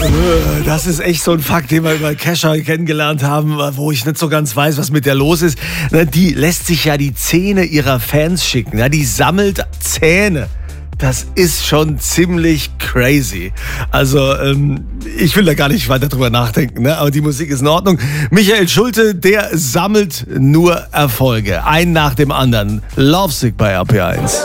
Das ist echt so ein Fakt, den wir über Kesha kennengelernt haben, wo ich nicht so ganz weiß, was mit der los ist. Die lässt sich ja die Zähne ihrer Fans schicken. Ja, die sammelt Zähne. Das ist schon ziemlich crazy. Also, ich will da gar nicht weiter drüber nachdenken, ne? Aber die Musik ist in Ordnung. Michael Schulte, der sammelt nur Erfolge. Einen nach dem anderen. Lovesick bei RPA 1.